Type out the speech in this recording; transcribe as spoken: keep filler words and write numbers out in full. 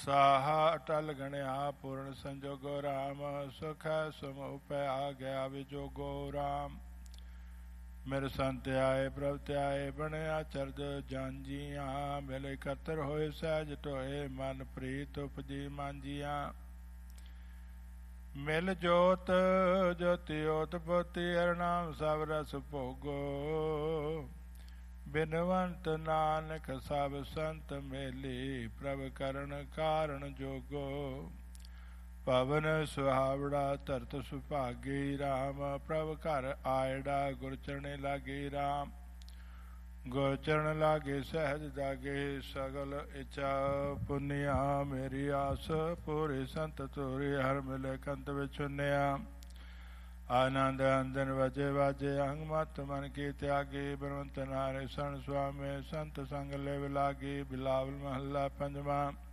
ਸਾਹਾ ਅਟਲ ਗਣਿਆ ਪੂਰਨ ਸੰਜੋਗੋ ਰਾਮ, ਸੁਖ ਹੈ ਸੁਮ ਉਪੈ ਆ ਗਿਆ ਵਿਜੋਗੋ ਰਾਮ। ਮੇਰੇ ਸੰਤ ਆਏ ਪ੍ਰਭ ਧਿਆਏ, ਬਣਿਆ ਚਰਜ ਜਾਂਜੀਆਂ, ਮਿਲ ਇਕੱਤਰ ਹੋਏ ਸਹਿਜ ਢੋਏ, ਮਨ ਪ੍ਰੀਤ ਉਪਜੀ ਮਾਂਜੀਆਂ। ਮਿਲ ਜੋਤ ਜੋਤੀ ਓਤ ਪੋਤੀ, ਹਰਿਨਾਮ ਸਭ ਰਸ ਭੋਗੋ, ਬਿਨਵੰਤ ਨਾਨਕ ਸਭ ਸੰਤ ਮੇਲੀ, ਪ੍ਰਭ ਕਰਨ ਕਾਰਨ ਜੋਗੋ। ਪਵਨ ਸੁਹਾਵੜਾ ਧਰਤ ਸੁਭਾਗੀ, ਰਾਮ ਪ੍ਰਭ ਘਰ ਆਇੜਾ, ਗੁਰ ਚਰਣੇ ਲਾਗੇ ਰਾਮ। ਗੁਰ ਚਰਨ ਲਾਗੇ ਸਹਿਜ ਜਾਗੇ, ਸਗਲ ਇੱਛਾ ਪੁੰਨਿਆ, ਮੇਰੀ ਆਸ ਪੂਰੀ ਸੰਤ ਤੋਰੀ, ਹਰ ਮਿਲੇ ਕੰਤ ਵਿੱਚ ਸੁਨਿਆ। ਆਨੰਦ ਅੰਦਨ ਵਜੇ ਵਾਜੇ, ਅੰਗ ਮਤ ਮਨ ਕੀ ਤਿਆਗੀ, ਬਨਵੰਤ ਨਾਰੇ ਸਣ ਸੁਆਮੇ, ਸੰਤ ਸੰਗ ਲਿਵ ਲਾਗੀ। ਬਿਲਾਵਲ ਮਹੱਲਾ ਪੰਜਵਾਂ।